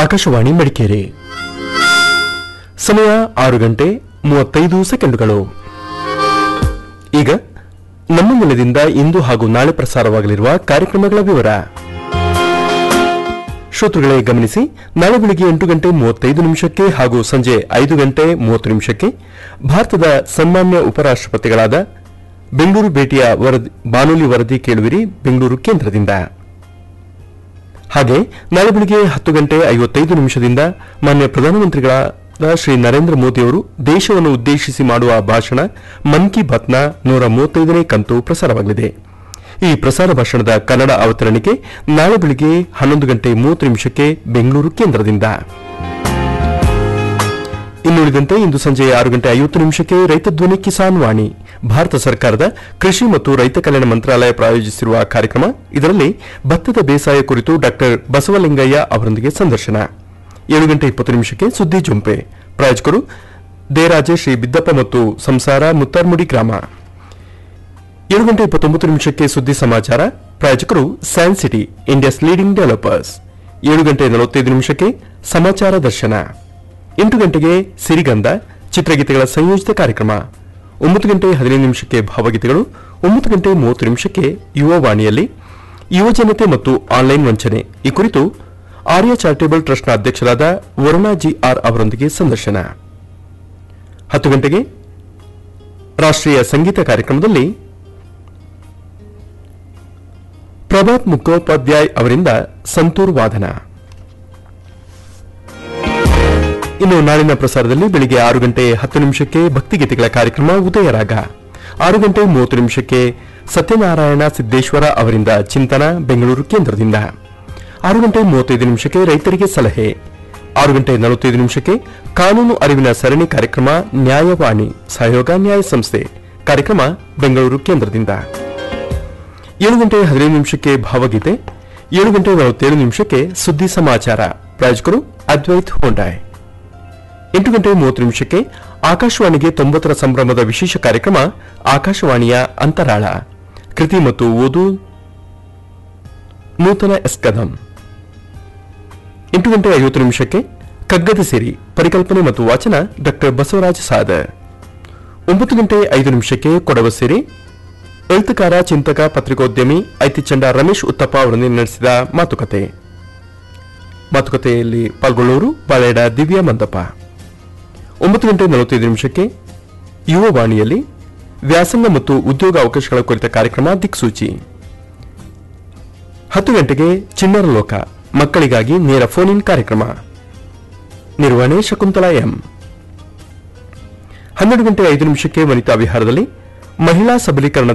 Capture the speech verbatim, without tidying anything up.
ಆಕಾಶವಾಣಿ ಮಡಿಕೇರಿ. ಸಮಯ ಆರು ಗಂಟೆ ಮೂವತ್ತೈದು ಸೆಕೆಂಡುಗಳು. ಈಗ ನಮ್ಮ ಮೂಲದಿಂದ ಇಂದು ಹಾಗೂ ನಾಳೆ ಪ್ರಸಾರವಾಗಲಿರುವ ಕಾರ್ಯಕ್ರಮಗಳ ವಿವರ. ಶ್ರೋತೃಗಳೇ ಗಮನಿಸಿ, ನಾಳೆ ಬೆಳಿಗ್ಗೆ ಎಂಟು ಗಂಟೆ ಮೂವತ್ತೈದು ನಿಮಿಷಕ್ಕೆ ಹಾಗೂ ಸಂಜೆ ಐದು ಗಂಟೆ ಮೂವತ್ತು ನಿಮಿಷಕ್ಕೆ ಭಾರತದ ಸನ್ಮಾನ್ಯ ಉಪರಾಷ್ಟ್ರಪತಿಗಳಾದ ಬೆಂಗಳೂರು ಭೇಟಿಯ ಬಾನುಲಿ ವರದಿ ಕೇಳುವಿರಿ ಬೆಂಗಳೂರು ಕೇಂದ್ರದಿಂದ. ಹಾಗೆ ನಾಳೆ ಬೆಳಿಗ್ಗೆ ಹತ್ತು ಗಂಟೆ ಐವತ್ತೈದು ನಿಮಿಷದಿಂದ ಮಾನ್ಯ ಪ್ರಧಾನಮಂತ್ರಿಗಳಾದ ಶ್ರೀ ನರೇಂದ್ರ ಮೋದಿಯವರು ದೇಶವನ್ನು ಉದ್ದೇಶಿಸಿ ಮಾಡುವ ಭಾಷಣ ಮನ್ ಕಿ ಬಾತ್ನ ನೂರ ಮೂವತ್ತೈದನೇ ಕಂತು ಪ್ರಸಾರವಾಗಲಿದೆ. ಈ ಪ್ರಸಾರ ಭಾಷಣದ ಕನ್ನಡ ಅವತರಣಿಕೆ ನಾಳೆ ಬೆಳಿಗ್ಗೆ ಹನ್ನೊಂದು ಗಂಟೆ ಮೂವತ್ತು ನಿಮಿಷಕ್ಕೆ ಬೆಂಗಳೂರು ಕೇಂದ್ರದಿಂದ. ಇನ್ನುಳಿದಂತೆ ಇಂದು ಸಂಜೆ ಆರು ಗಂಟೆ ಐವತ್ತು ನಿಮಿಷಕ್ಕೆ ರೈತ ಧ್ವನಿ ಕಿಸಾನ್ ವಾಣಿ, ಭಾರತ ಸರ್ಕಾರದ ಕೃಷಿ ಮತ್ತು ರೈತ ಕಲ್ಯಾಣ ಮಂತ್ರಾಲಯ ಪ್ರಾಯೋಜಿಸಿರುವ ಕಾರ್ಯಕ್ರಮ. ಇದರಲ್ಲಿ ಭತ್ತದ ಬೇಸಾಯ ಕುರಿತು ಡಾ ಬಸವಲಿಂಗಯ್ಯ ಅವರೊಂದಿಗೆ ಸಂದರ್ಶನ. ಏಳು ಗಂಟೆ ಇಪ್ಪತ್ತು ನಿಮಿಷಕ್ಕೆ ಸುದ್ದಿ ಜೊಂಪೆ, ಪ್ರಾಯೋಜಕರು ದೇರಾಜೆ ಶ್ರೀ ಬಿದ್ದಪ್ಪ ಮತ್ತು ಸಂಸಾರ ಮುತ್ತಾರ್ಮುಡಿ ಗ್ರಾಮ. ಏಳು ಗಂಟೆ ಇಪ್ಪತ್ತೊಂಬತ್ತು ನಿಮಿಷಕ್ಕೆ ಸುದ್ದಿ ಸಮಾಚಾರ, ಪ್ರಾಯೋಜಕರು San city, India's leading developers. ಏಳು ಗಂಟೆ ನಲವತ್ತೈದು ನಿಮಿಷಕ್ಕೆ ಸಮಾಚಾರ ದರ್ಶನ. ಎಂಟು ಗಂಟೆಗೆ ಸಿರಿಗಂಧ ಚಿತ್ರಗೀತೆಗಳ ಸಂಯೋಜಿತ ಕಾರ್ಯಕ್ರಮ. ಒಂಬತ್ತು ಗಂಟೆ ಹದಿನೈದು ನಿಮಿಷಕ್ಕೆ ಭಾವಗೀತೆಗಳು. ಒಂಬತ್ತು ಗಂಟೆ ಮೂವತ್ತು ನಿಮಿಷಕ್ಕೆ ಯುವವಾಣಿಯಲ್ಲಿ ಯುವಜನತೆ ಮತ್ತು ಆನ್ಲೈನ್ ವಂಚನೆ ಈ ಕುರಿತು ಆರ್ಯ ಚಾರಿಟೇಬಲ್ ಟ್ರಸ್ಟ್ನ ಅಧ್ಯಕ್ಷರಾದ ವರುಣಾ ಜಿ ಆರ್ ಅವರೊಂದಿಗೆ ಸಂದರ್ಶನ. ಹತ್ತು ಗಂಟೆಗೆ ರಾಷ್ಟ್ರೀಯ ಸಂಗೀತ ಕಾರ್ಯಕ್ರಮದಲ್ಲಿ ಪ್ರಭಾತ್ ಮುಖೋಪಾಧ್ಯಾಯ್ ಅವರಿಂದ ಸಂತೂರ್ ವಾದನ. ಇನ್ನು ನಾಳಿನ ಪ್ರಸಾರದಲ್ಲಿ ಬೆಳಿಗ್ಗೆ ಆರು ಗಂಟೆ ಹತ್ತು ನಿಮಿಷಕ್ಕೆ ಭಕ್ತಿಗೀತೆಗಳ ಕಾರ್ಯಕ್ರಮ ಉದಯರಾಗ. ಆರು ಗಂಟೆ ಮೂವತ್ತು ನಿಮಿಷಕ್ಕೆ ಸತ್ಯನಾರಾಯಣ ಸಿದ್ದೇಶ್ವರ ಅವರಿಂದ ಚಿಂತನ ಬೆಂಗಳೂರು ಕೇಂದ್ರದಿಂದ. ಆರು ಗಂಟೆ ಮೂವತ್ತೈದು ನಿಮಿಷಕ್ಕೆ ರೈತರಿಗೆ ಸಲಹೆ. ಆರು ಗಂಟೆ ನಲವತ್ತೈದು ನಿಮಿಷಕ್ಕೆ ಕಾನೂನು ಅರಿವಿನ ಸರಣಿ ಕಾರ್ಯಕ್ರಮ ನ್ಯಾಯವಾಣಿ, ಸಹಯೋಗ ನ್ಯಾಯ ಸಂಸ್ಥೆ ಕಾರ್ಯಕ್ರಮ ಬೆಂಗಳೂರು ಕೇಂದ್ರದಿಂದ. ಏಳು ಗಂಟೆ ಹದಿನೈದು ನಿಮಿಷಕ್ಕೆ ಭಾವಗೀತೆ. ಏಳು ಗಂಟೆ ನಲವತ್ತೇಳು ನಿಮಿಷಕ್ಕೆ ಸುದ್ದಿ ಸಮಾಚಾರ, ಪ್ರಾಯೋಜಕರು ಅದ್ವೈತ್ ಹೋಂಡಾಯ್. ಎಂಟು ಗಂಟೆ ಮೂವತ್ತು ನಿಮಿಷಕ್ಕೆ ಆಕಾಶವಾಣಿಗೆ ತೊಂಬತ್ತರ ಸಂಭ್ರಮದ ವಿಶೇಷ ಕಾರ್ಯಕ್ರಮ ಆಕಾಶವಾಣಿಯ ಅಂತರಾಳ, ಕೃತಿ ಮತ್ತು ಓದು ನೂತನ ಎಸ್ ಕದಂ. ಎಂಟು ಗಂಟೆ ಐವತ್ತು ನಿಮಿಷಕ್ಕೆ ಕಗ್ಗದ ಸಿರಿ, ಪರಿಕಲ್ಪನೆ ಮತ್ತು ವಾಚನ ಡಾ ಬಸವರಾಜ ಸಾದರ್. ಒಂಬತ್ತು ಗಂಟೆ ಐದು ನಿಮಿಷಕ್ಕೆ ಕೊಡವ ಸಿರಿ, ಎഴുത്തുಕಾರ ಚಿಂತಕ ಪತ್ರಿಕೋದ್ಯಮಿ ಐತಿಚಂಡ ರಮೇಶ್ ಉತ್ತಪ್ಪ ಅವರೊಂದಿಗೆ ನಡೆಸಿದ ಮಾತುಕತೆ. ಮಾತುಕತೆಯಲ್ಲಿ ಪಾಲ್ಗೊಳ್ಳುವರು ಬಾಳೇಡ ದಿವ್ಯಾ ಮಂದಪ್ಪ. ಒಂಬತ್ತು ಗಂಟೆ ನಲವತ್ತೈದು ನಿಮಿಷಕ್ಕೆ ಯುವವಾಣಿಯಲ್ಲಿ ವ್ಯಾಸಂಗ ಮತ್ತು ಉದ್ಯೋಗ ಅವಕಾಶಗಳ ಕುರಿತ ಕಾರ್ಯಕ್ರಮ ದಿಕ್ಸೂಚಿ. ಹತ್ತು ಗಂಟೆಗೆ ಚಿಣ್ಣರ ಲೋಕ, ಮಕ್ಕಳಿಗಾಗಿ ನೇರ ಫೋನ್ ಇನ್ ಕಾರ್ಯಕ್ರಮ. ನಿರ್ವಹಣೆ ಶಕುಂತಲಾ ಎಂ. ಹನ್ನೆರಡು ಗಂಟೆ ಐದು ನಿಮಿಷಕ್ಕೆ ವನಿತಾ ವಿಹಾರದಲ್ಲಿ ಮಹಿಳಾ ಸಬಲೀಕರಣ